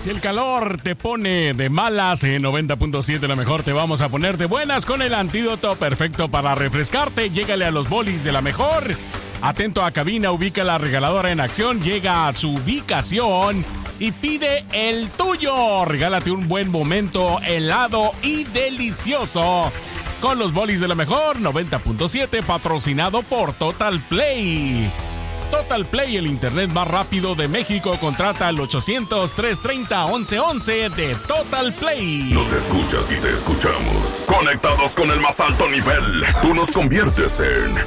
Si el calor te pone de malas, en 90.7 La Mejor te vamos a poner de buenas con el antídoto perfecto para refrescarte. Llégale a los bolis de La Mejor. Atento a cabina, ubica la regaladora en acción, llega a su ubicación y pide el tuyo. Regálate un buen momento helado y delicioso con los bolis de La Mejor. 90.7, patrocinado por Total Play. Total Play, el internet más rápido de México. Contrata al 800-330-1111 de Total Play. Nos escuchas y te escuchamos. Conectados con el más alto nivel. Tú nos conviertes en